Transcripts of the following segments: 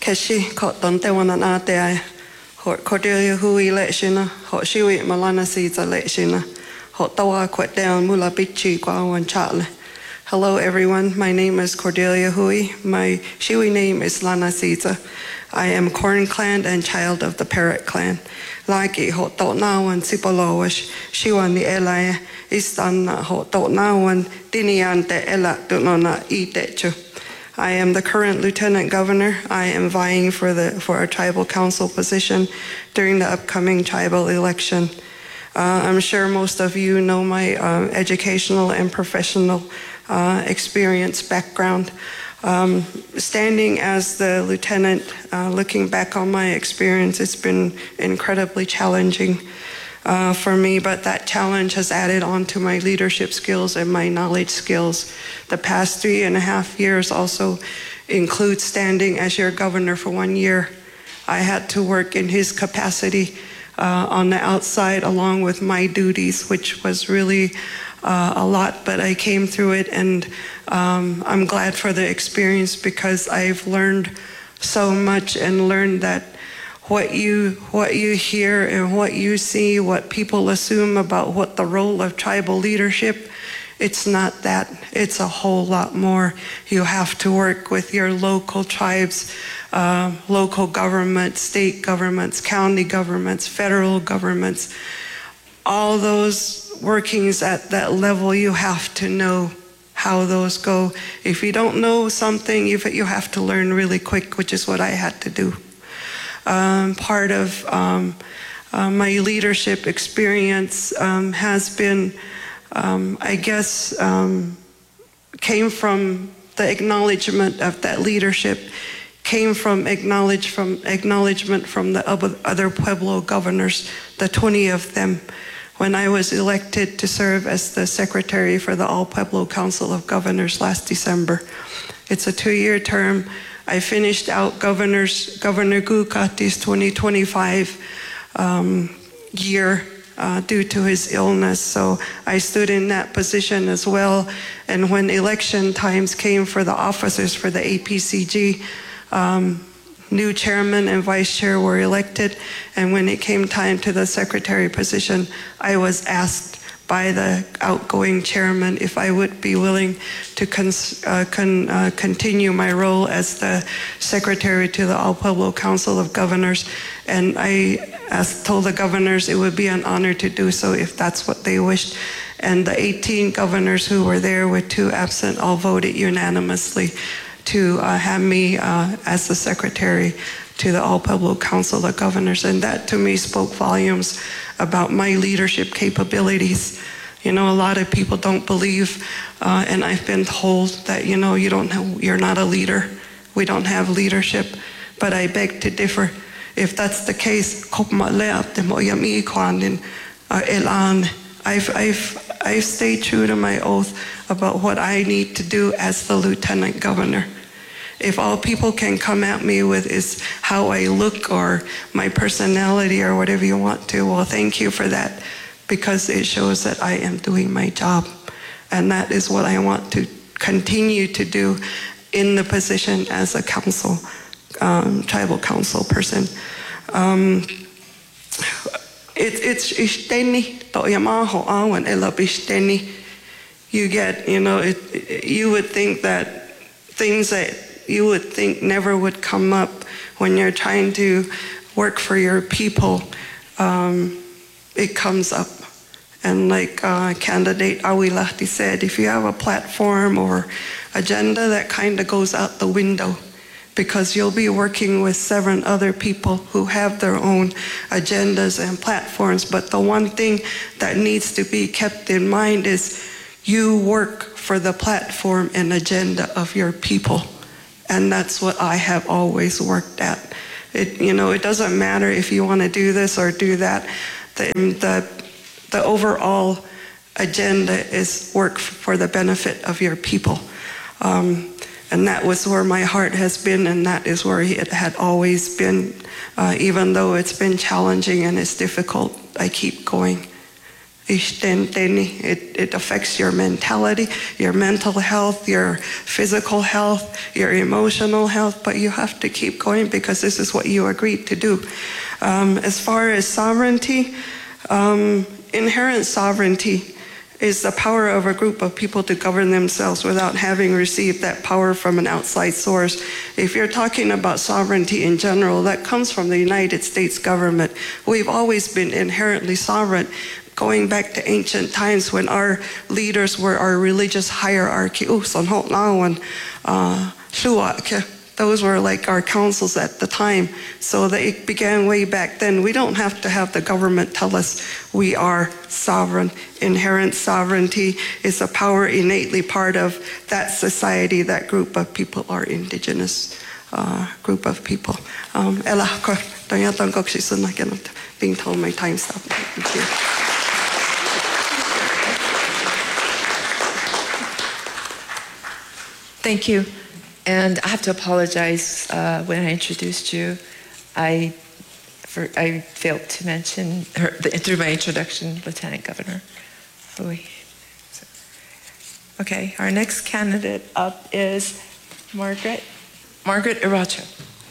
Keshi koton te wana na te ai. Ho Cordelia hui lechina, ho shiwi malana siza lechina, ho tawa kwet down mula bichi kwa wan chale. Hello everyone, my name is Cordelia Hui. My Shiwi name is Lana Siza. I am Corn Clan and child of the Parrot Clan. Laki ho to nawan sipolowash, Shiwan ni elai, istan ho to nawan diniante ela dunona itechu. I am the current Lieutenant Governor. I am vying for a tribal council position during the upcoming tribal election. I'm sure most of you know my educational and professional experience background. Standing as the lieutenant, looking back on my experience, it's been incredibly challenging for me, but that challenge has added on to my leadership skills and my knowledge skills. The past 3.5 years also include standing as your governor for 1 year. I had to work in his capacity on the outside along with my duties, which was really a lot, but I came through it, and I'm glad for the experience because I've learned so much and learned that what you hear and what you see, what people assume about what the role of tribal leadership, it's not that. It's a whole lot more. You have to work with your local tribes, local governments, state governments, county governments, federal governments. All those workings at that level, you have to know how those go. If you don't know something, you have to learn really quick, which is what I had to do. Part of my leadership experience has been, I guess, came from the acknowledgement of that leadership, came from acknowledgement from the other Pueblo governors, the 20 of them, when I was elected to serve as the secretary for the All Pueblo Council of Governors last December. It's a 2-year term. I finished out Governor Gukati's 2025 year due to his illness, so I stood in that position as well. And when election times came for the officers for the APCG, new chairman and vice chair were elected, and when it came time to the secretary position, I was asked by the outgoing chairman if I would be willing to continue my role as the secretary to the All Pueblo Council of Governors, and I told the governors it would be an honor to do so if that's what they wished. And the 18 governors who were there with 2 absent all voted unanimously to have me as the secretary to the All Pueblo Council of Governors. And that to me spoke volumes about my leadership capabilities. You know, a lot of people don't believe, and I've been told that, you know, you're not a leader. We don't have leadership, but I beg to differ. If that's the case, I've stayed true to my oath about what I need to do as the lieutenant governor. If all people can come at me with is how I look or my personality or whatever you want to, well, thank you for that, because it shows that I am doing my job. And that is what I want to continue to do in the position as a council, tribal council person. It's ishteni to'yamaho awan elabishteni. You get, you know, you would think that things that you would think never would come up when you're trying to work for your people, it comes up. And like candidate Awilahti said, if you have a platform or agenda, that kind of goes out the window, because you'll be working with 7 other people who have their own agendas and platforms. But the one thing that needs to be kept in mind is you work for the platform and agenda of your people. And that's what I have always worked at. It doesn't matter if you want to do this or do that. The overall agenda is work for the benefit of your people. And that was where my heart has been, and that is where it had always been. Even though it's been challenging and it's difficult, I keep going. It affects your mentality, your mental health, your physical health, your emotional health, but you have to keep going because this is what you agreed to do. As far as sovereignty, inherent sovereignty is the power of a group of people to govern themselves without having received that power from an outside source. If you're talking about sovereignty in general, that comes from the United States government. We've always been inherently sovereign, going back to ancient times when our leaders were our religious hierarchy. Those were like our councils at the time. So it began way back then. We don't have to have the government tell us we are sovereign. Inherent sovereignty is a power innately part of that society, that group of people, our indigenous group of people. Being told my time's up. Thank you. Thank you. And I have to apologize when I introduced you. I failed to mention through my introduction, Lieutenant Governor Hui. Okay, our next candidate up is Margaret Iracho.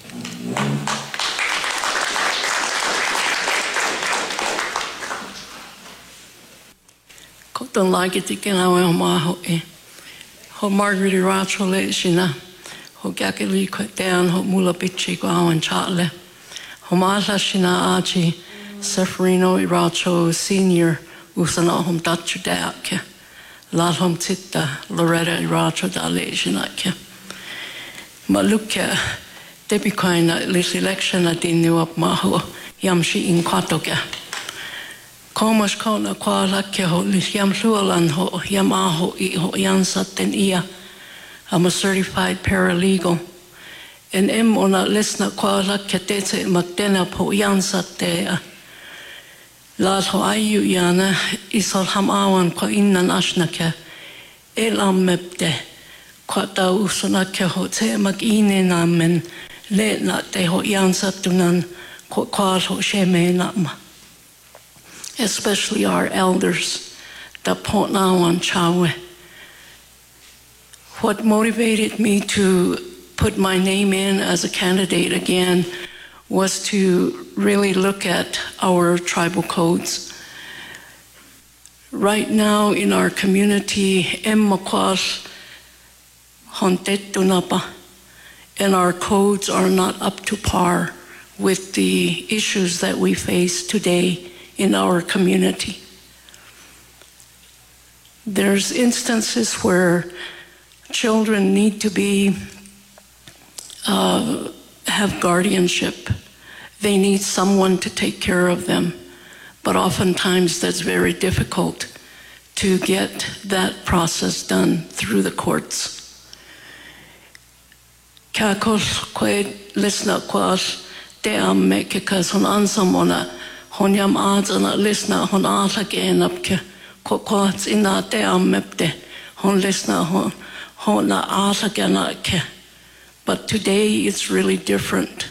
Ho Margaret Iracho le shina, ho gakili kwet down, ho mula bichi gwawan chatle, ho mala shina aji, Seferino Iracho Senior, usana hom dachu daake, lal hom titta, Loretta Iracho da le shinake. Maluka, debi koina lis election at dinu up maho, yamshi in kwatoka. Komas kona kwa lakke ho lis yam lualan ho yam aho I ho yansaten ia. I'm a certified paralegal. And ona lisna kwa lakke tete magdena po yansate. Lal ho ayu yana isol ham awan kwa innan ashnake. Elam mebde kwa ta usunake ho te magine namen le na te ho yansatunan kwa ho sheme nama. Especially our elders, da Potnawan Chawe. What motivated me to put my name in as a candidate again was to really look at our tribal codes. Right now in our community, Emmakwas Hontetunapa, and our codes are not up to par with the issues that we face today in our community. There's instances where children need to be have guardianship. They need someone to take care of them, but oftentimes that's very difficult to get that process done through the courts. Kakos kwe lisna kwas te amme kekas hon ansamona Honyam adsana lisna hon alhagenapke kokots ina te ammepte hon lisna hon na alhagenake. But today it's really different.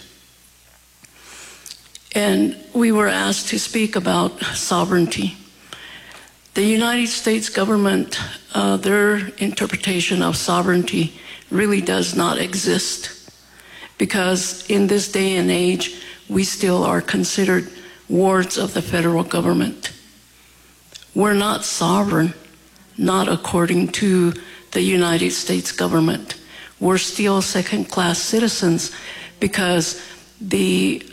And we were asked to speak about sovereignty. The United States government, their interpretation of sovereignty really does not exist, because in this day and age, we still are considered wards of the federal government. We're not sovereign, not according to the United States government. We're still second-class citizens because the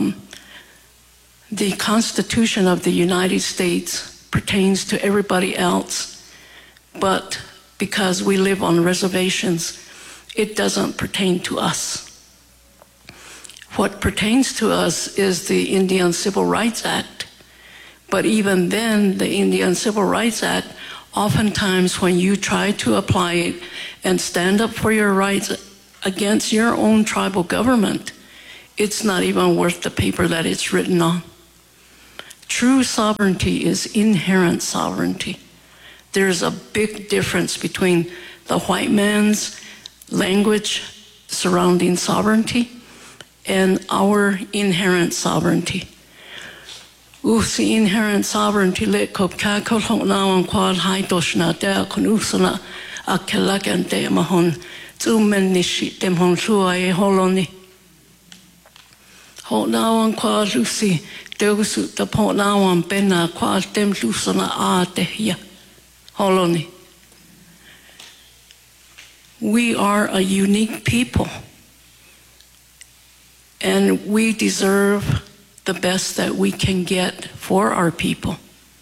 Constitution of the United States pertains to everybody else, but because we live on reservations, it doesn't pertain to us. What pertains to us is the Indian Civil Rights Act. But even then, the Indian Civil Rights Act, oftentimes when you try to apply it and stand up for your rights against your own tribal government, it's not even worth the paper that it's written on. True sovereignty is inherent sovereignty. There's a big difference between the white man's language surrounding sovereignty and our inherent sovereignty. Usi inherent sovereignty let kop kakol hong nawan kwal hai doshna dea kun usana a kelagan de mahon zumen nishi dem hon sua e holoni. Hong nawan kwal lusi deusu da po nawan bena kwal dem lusana a dehia holoni. We are a unique people, and we deserve the best that we can get for our people.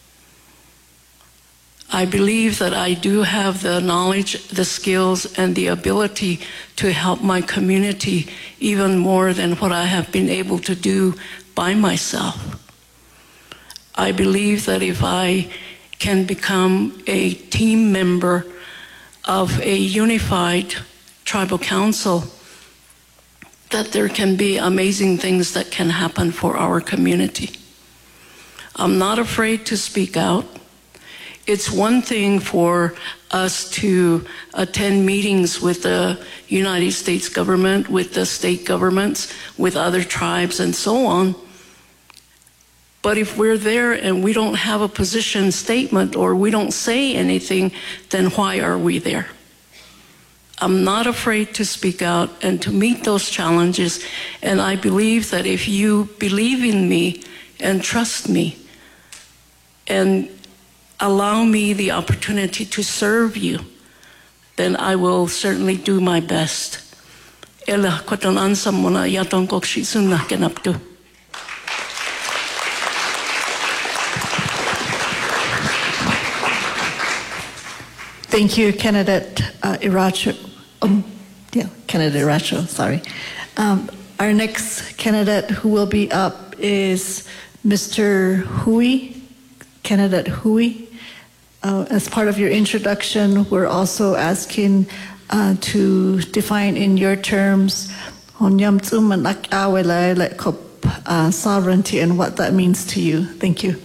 I believe that I do have the knowledge, the skills, and the ability to help my community even more than what I have been able to do by myself. I believe that if I can become a team member of a unified tribal council, that there can be amazing things that can happen for our community. I'm not afraid to speak out. It's one thing for us to attend meetings with the United States government, with the state governments, with other tribes, and so on. But if we're there and we don't have a position statement or we don't say anything, then why are we there? I'm not afraid to speak out and to meet those challenges, and I believe that if you believe in me and trust me and allow me the opportunity to serve you, then I will certainly do my best. Ela koton ansam mona yaton kokshi sunna kenaptu. Thank you, Candidate Iracho. Candidate Iracho, sorry. Our next candidate who will be up is Mr. Hui, Candidate Hui. As part of your introduction, we're also asking to define in your terms sovereignty and what that means to you. Thank you.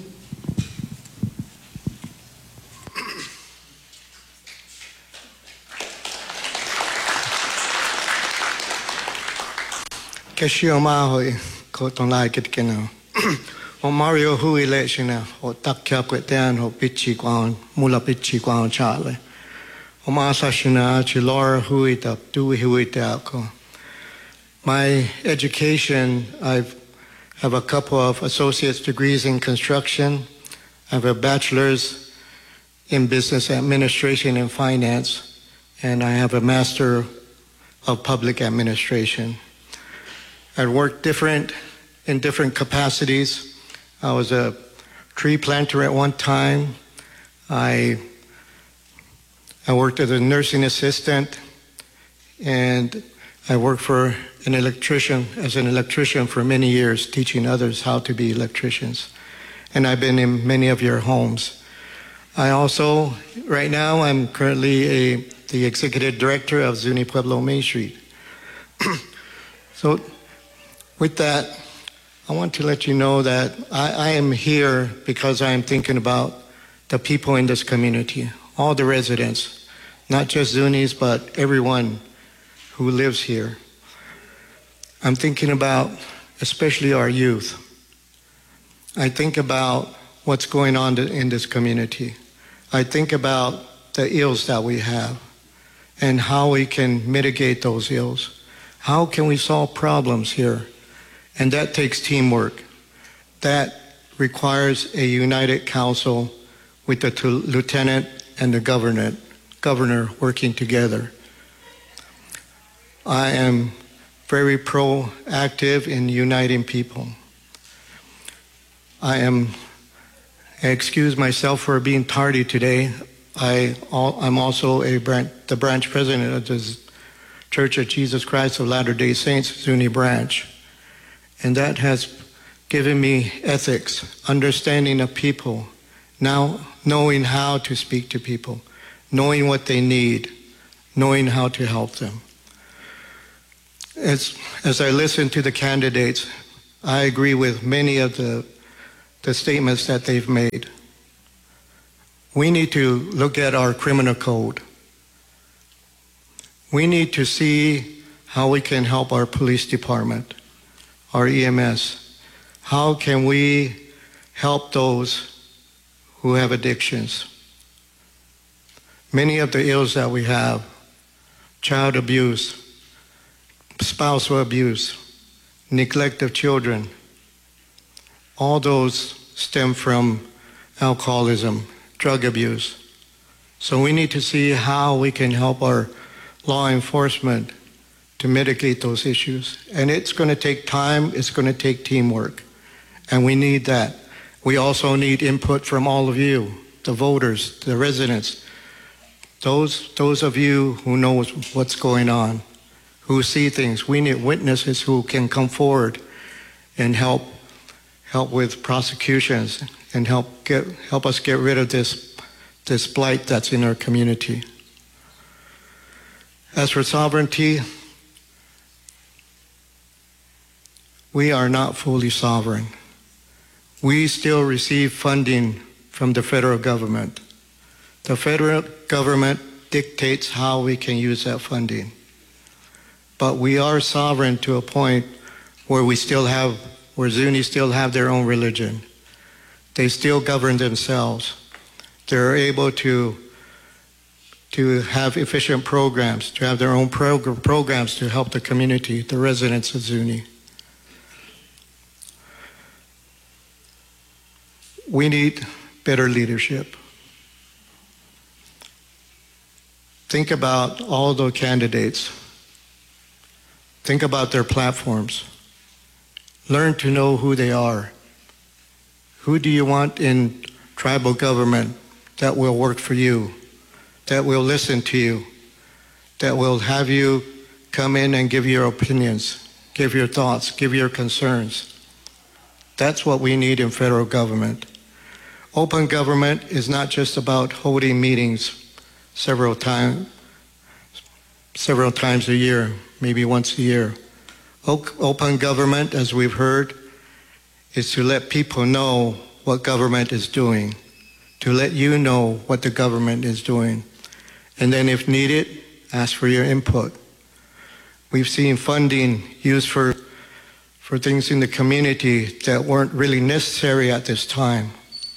Keshio Mahui, Kotonai Kitkino. O Mario Hui Lechina, O Takya Kwetian, O Pichi Kwan, Mula Pichi Kwan Charlie. O Masashina, Chilora Hui Tap, Dui Hui Tako. My education, I have a couple of associate's degrees in construction. I have a bachelor's in business administration and finance, and I have a master of public administration. I worked in different capacities. I was a tree planter at one time. I worked as a nursing assistant, and I worked as an electrician for many years, teaching others how to be electricians. And I've been in many of your homes. I also, right now, I'm currently the executive director of Zuni Pueblo Main Street. So, with that, I want to let you know that I am here because I am thinking about the people in this community, all the residents, not just Zunis, but everyone who lives here. I'm thinking about especially our youth. I think about what's going on in this community. I think about the ills that we have and how we can mitigate those ills. How can we solve problems here? And that takes teamwork. That requires a united council with the lieutenant and the governor working together. I am very proactive in uniting people. I excuse myself for being tardy today. I'm also the branch president of the Church of Jesus Christ of Latter-day Saints, Zuni branch. And that has given me ethics, understanding of people, now knowing how to speak to people, knowing what they need, knowing how to help them. As I listen to the candidates, I agree with many of the statements that they've made. We need to look at our criminal code. We need to see how we can help our police department, our EMS. How can we help those who have addictions. Many of the ills that we have, child abuse, spousal abuse, neglect of children, all those stem from alcoholism, drug abuse. So we need to see how we can help our law enforcement to mitigate those issues. And it's going to take time, it's going to take teamwork. And we need that. We also need input from all of you, the voters, the residents, those of you who know what's going on, who see things. We need witnesses who can come forward and help with prosecutions and help us get rid of this blight that's in our community. As for sovereignty, we are not fully sovereign. We still receive funding from the federal government. The federal government dictates how we can use that funding. But we are sovereign to a point where where Zuni still have their own religion. They still govern themselves. They're able to have efficient programs, to have their own programs to help the community, the residents of Zuni. We need better leadership. Think about all the candidates. Think about their platforms. Learn to know who they are. Who do you want in tribal government that will work for you, that will listen to you, that will have you come in and give your opinions, give your thoughts, give your concerns? That's what we need in federal government. Open government is not just about holding meetings several times a year, maybe once a year. Open government, as we've heard, is to let people know what government is doing, to let you know what the government is doing. And then if needed, ask for your input. We've seen funding used for things in the community that weren't really necessary at this time.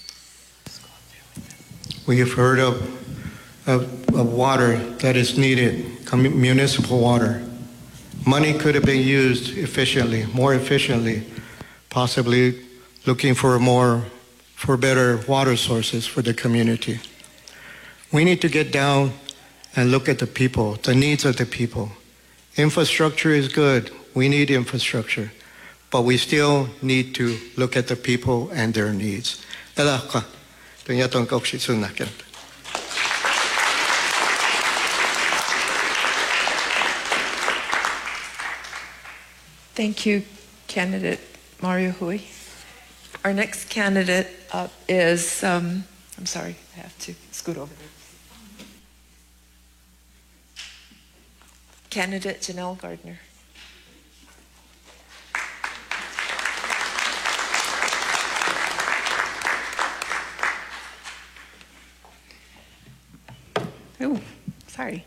We have heard of water that is needed, municipal water. Money could have been used efficiently, more efficiently, possibly looking for better water sources for the community. We need to get down and look at the people, the needs of the people. Infrastructure is good. We need infrastructure. But we still need to look at the people and their needs. Thank you, candidate Mario Hui. Our next candidate up is, I'm sorry, I have to scoot over there. Candidate Janelle Gardner. Oh, sorry.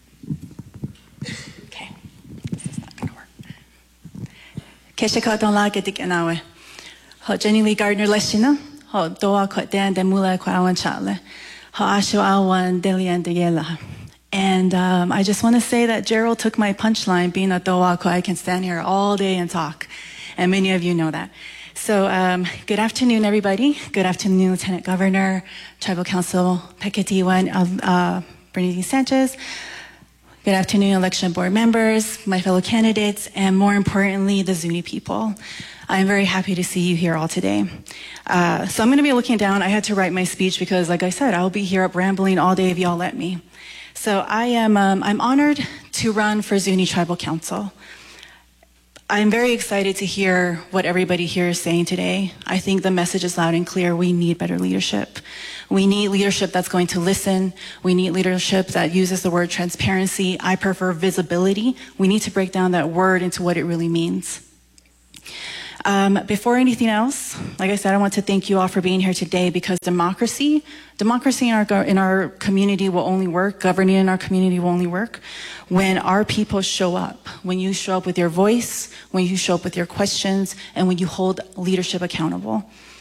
Okay, this is not going to work. Keshika don la gedik anawe. Ho Jenny Lee Gardner leshina. Ho doa kwa dan de mula kwa awan chale. Ho asho awan delian de yela. And I just want to say that Gerald took my punchline, being a doa kwa. I can stand here all day and talk. And many of you know that. So good afternoon, everybody. Good afternoon, Lieutenant Governor, Tribal Council Peketiwan, Bernadine Sanchez. Good afternoon, election board members, my fellow candidates, and more importantly, the Zuni people. I'm very happy to see you here all today. So I'm going to be looking down. I had to write my speech because, like I said, I'll be here up rambling all day if y'all let me. So I'm honored to run for Zuni Tribal Council. I'm very excited to hear what everybody here is saying today. I think the message is loud and clear. We need better leadership. We need leadership that's going to listen. We need leadership that uses the word transparency. I prefer visibility. We need to break down that word into what it really means. Before anything else, like I said, I want to thank you all for being here today, because democracy in our community will only work, governing in our community will only work when our people show up, when you show up with your voice, when you show up with your questions, and when you hold leadership accountable.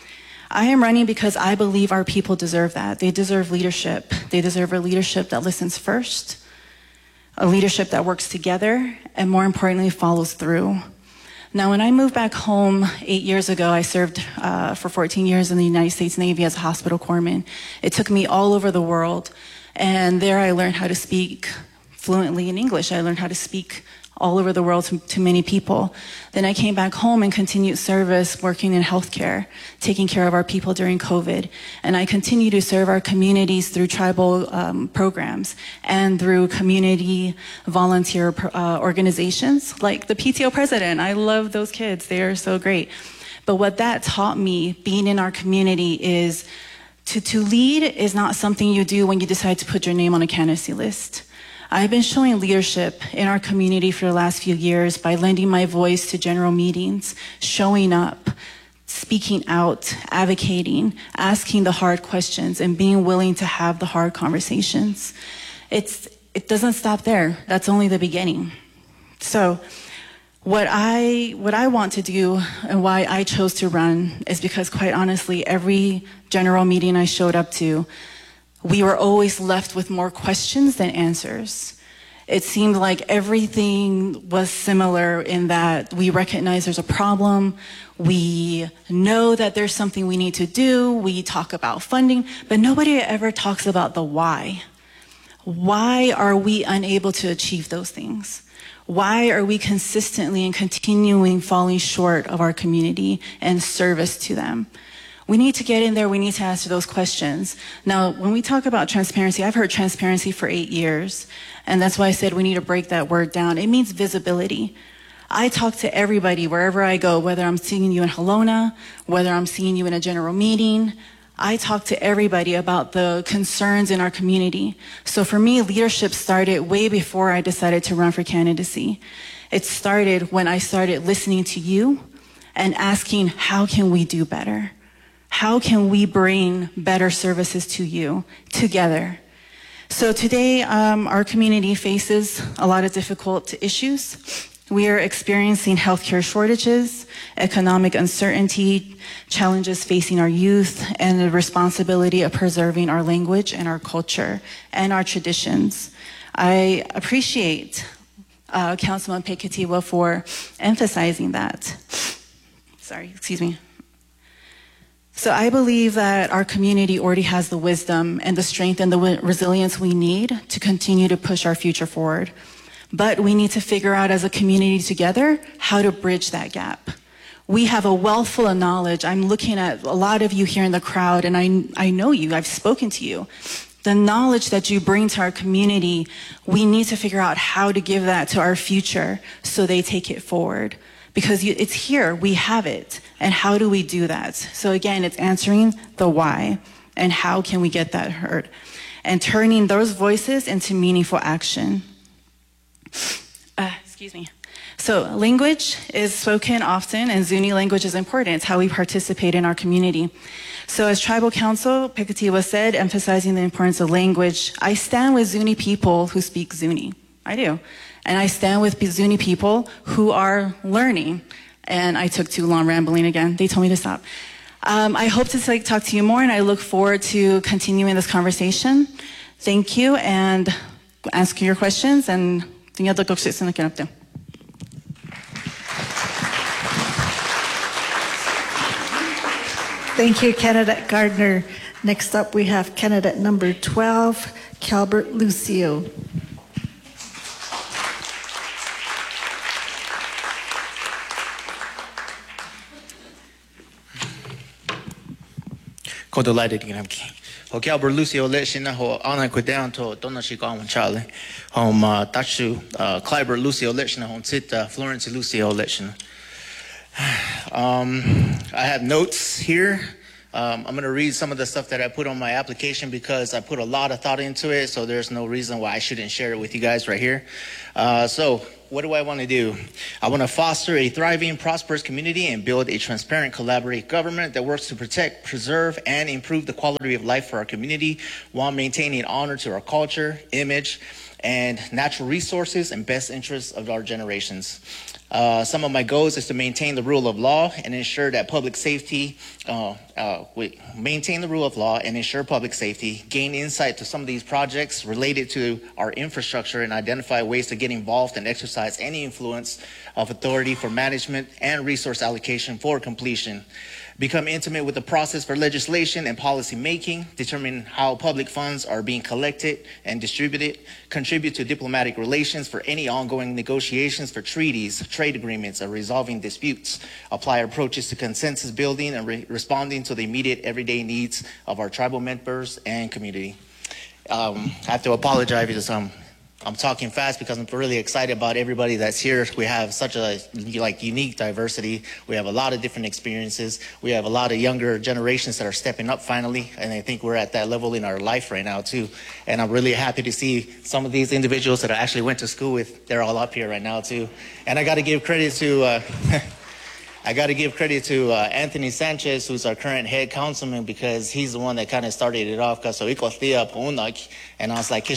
I am running because I believe our people deserve that. They deserve leadership. They deserve a leadership that listens first, a leadership that works together, and more importantly, follows through. Now, when I moved back home 8 years ago, I served for 14 years in the United States Navy as a hospital corpsman. It took me all over the world, and there I learned how to speak fluently in English. I learned how to speak all over the world to many people. Then I came back home and continued service working in healthcare, taking care of our people during COVID. And I continue to serve our communities through tribal programs and through community volunteer organizations like the PTO president. I love those kids. They are so great. But what that taught me, being in our community, is to lead is not something you do when you decide to put your name on a candidacy list. I've been showing leadership in our community for the last few years by lending my voice to general meetings, showing up, speaking out, advocating, asking the hard questions, and being willing to have the hard conversations. It doesn't stop there. That's only the beginning. So what I want to do and why I chose to run is because, quite honestly, every general meeting I showed up to, we were always left with more questions than answers. It seemed like everything was similar in that we recognize there's a problem, we know that there's something we need to do, we talk about funding, but nobody ever talks about the why. Why are we unable to achieve those things? Why are we consistently and continuing falling short of our community and service to them? We need to get in there, we need to answer those questions. Now, when we talk about transparency, I've heard transparency for 8 years, and that's why I said we need to break that word down. It means visibility. I talk to everybody wherever I go, whether I'm seeing you in Halona, whether I'm seeing you in a general meeting. I talk to everybody about the concerns in our community. So for me, leadership started way before I decided to run for candidacy. It started when I started listening to you and asking, how can we do better? How can we bring better services to you together? So today, our community faces a lot of difficult issues. We are experiencing healthcare shortages, economic uncertainty, challenges facing our youth, and the responsibility of preserving our language and our culture and our traditions. I appreciate Councilman Peketiwa for emphasizing that. Sorry, excuse me. So I believe that our community already has the wisdom and the strength and the resilience we need to continue to push our future forward. But we need to figure out as a community together how to bridge that gap. We have a wealth full of knowledge. I'm looking at a lot of you here in the crowd, and I know you, I've spoken to you. The knowledge that you bring to our community, we need to figure out how to give that to our future so they take it forward. Because it's here, we have it. And how do we do that? So again, it's answering the why and how can we get that heard? And turning those voices into meaningful action. Excuse me. So language is spoken often, and Zuni language is important. It's how we participate in our community. So as Tribal Council, Peketiwa said, emphasizing the importance of language, I stand with Zuni people who speak Zuni. I do. And I stand with Zuni people who are learning. And I took too long rambling again. They told me to stop. I hope to talk to you more, and I look forward to continuing this conversation. Thank you, and ask your questions. And Thank you, candidate Gardner. Next up, we have candidate number 12, Calbert Lucio. Ko delighted again. Ho Calbert Lucio lechina ho ana ko down to donna shi ka wan chale. Hom tachu Clyber Lucio lechina hom sit Florence Lucio lechina. I have notes here. I'm going to read some of the stuff that I put on my application because I put a lot of thought into it, so there's no reason why I shouldn't share it with you guys right here. So what do I want to do? I want to foster a thriving, prosperous community and build a transparent, collaborative government that works to protect, preserve, and improve the quality of life for our community while maintaining honor to our culture, image, and natural resources and best interests of our generations. Some of my goals is to maintain the rule of law and ensure that public safety, maintain the rule of law and ensure public safety, gain insight to some of these projects related to our infrastructure and identify ways to get involved and exercise any influence of authority for management and resource allocation for completion. Become intimate with the process for legislation and policy making, determine how public funds are being collected and distributed, contribute to diplomatic relations for any ongoing negotiations for treaties, trade agreements, or resolving disputes, apply approaches to consensus building and responding to the immediate everyday needs of our tribal members and community. I have to apologize because I'm talking fast because I'm really excited about everybody that's here. We have such a unique diversity. We have a lot of different experiences. We have a lot of younger generations that are stepping up finally, and I think we're at that level in our life right now too. And I'm really happy to see some of these individuals that I actually went to school with. They're all up here right now too. And I got to give credit to Anthony Sanchez, who's our current head councilman, because he's the one that kind of started it off. And I was like,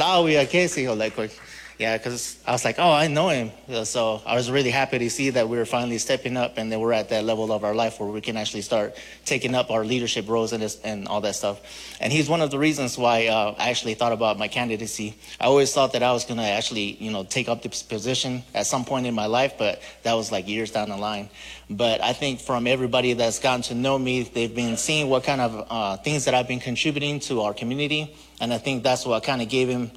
yeah, because I was like, oh, I know him. So I was really happy to see that we were finally stepping up and that we're at that level of our life where we can actually start taking up our leadership roles and all that stuff. And he's one of the reasons why I actually thought about my candidacy. I always thought that I was going to actually, take up this position at some point in my life, but that was like years down the line. But I think from everybody that's gotten to know me, they've been seeing what kind of things that I've been contributing to our community. And I think that's what kind of gave him,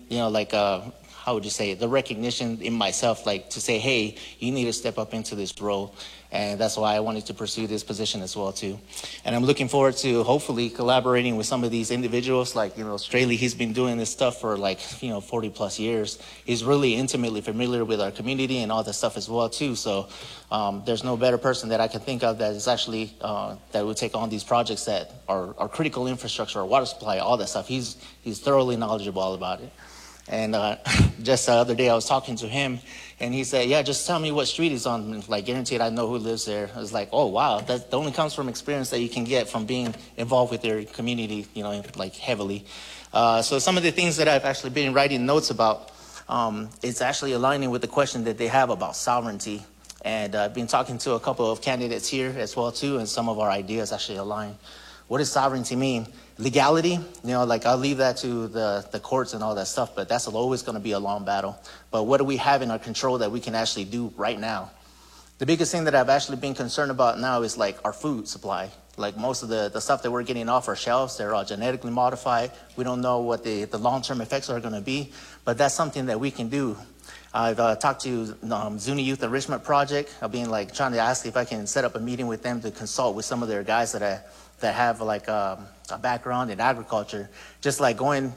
how would you say, the recognition in myself, like to say, hey, you need to step up into this role. And that's why I wanted to pursue this position as well too. And I'm looking forward to hopefully collaborating with some of these individuals. Like, Straley, he's been doing this stuff for 40 plus years. He's really intimately familiar with our community and all that stuff as well too. So there's no better person that I can think of that is actually, that would take on these projects that are critical infrastructure, our water supply, all that stuff. He's thoroughly knowledgeable all about it. And just the other day I was talking to him and he said, yeah, just tell me what street he's on. Like, guaranteed I know who lives there. I was like, oh, wow, that only comes from experience that you can get from being involved with your community, heavily. So some of the things that I've actually been writing notes about, it's actually aligning with the question that they have about sovereignty. And I've been talking to a couple of candidates here as well too, and some of our ideas actually align. What does sovereignty mean? Legality, I'll leave that to the courts and all that stuff, but that's always going to be a long battle. But what do we have in our control that we can actually do right now? The biggest thing that I've actually been concerned about now is our food supply. Like most of the stuff that we're getting off our shelves, they're all genetically modified. We don't know what the long-term effects are going to be, but that's something that we can do. I've talked to Zuni Youth Enrichment Project. I've been trying to ask if I can set up a meeting with them to consult with some of their guys that have a background in agriculture, just going,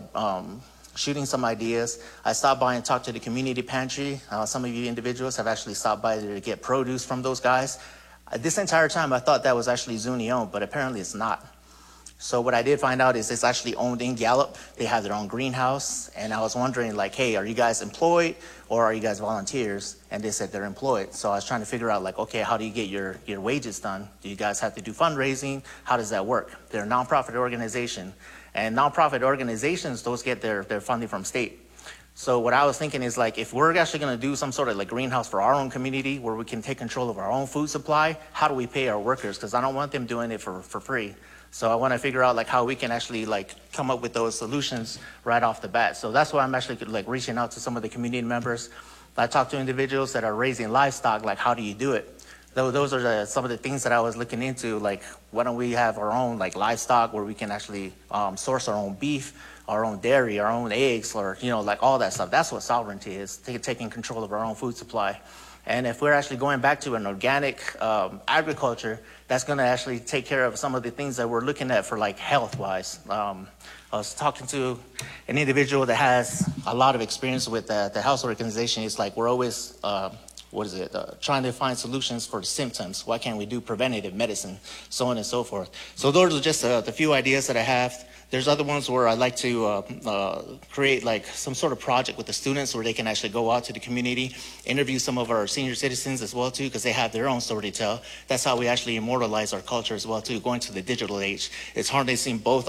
shooting some ideas. I stopped by and talked to the community pantry. Some of you individuals have actually stopped by there to get produce from those guys. This entire time I thought that was actually Zuni owned, but apparently it's not. So what I did find out is it's actually owned in Gallup. They have their own greenhouse. And I was wondering hey, are you guys employed or are you guys volunteers? And they said they're employed. So I was trying to figure out okay, how do you get your wages done? Do you guys have to do fundraising? How does that work? They're a nonprofit organization. And nonprofit organizations, those get their funding from state. So what I was thinking is if we're actually going to do some sort of greenhouse for our own community where we can take control of our own food supply, how do we pay our workers? Because I don't want them doing it for free. So I want to figure out how we can actually come up with those solutions right off the bat. So that's why I'm actually reaching out to some of the community members. I talked to individuals that are raising livestock, how do you do it? Those are some of the things that I was looking into, why don't we have our own livestock where we can actually source our own beef, our own dairy, our own eggs, or all that stuff. That's what sovereignty is, taking control of our own food supply. And if we're actually going back to an organic agriculture, that's going to actually take care of some of the things that we're looking at for health-wise. I was talking to an individual that has a lot of experience with the health organization. It's we're always, trying to find solutions for the symptoms. Why can't we do preventative medicine, so on and so forth. So those are just the few ideas that I have. There's other ones where I'd like to create some sort of project with the students where they can actually go out to the community, interview some of our senior citizens as well too, because they have their own story to tell. That's how we actually immortalize our culture as well too, going to the digital age. It's harnessing both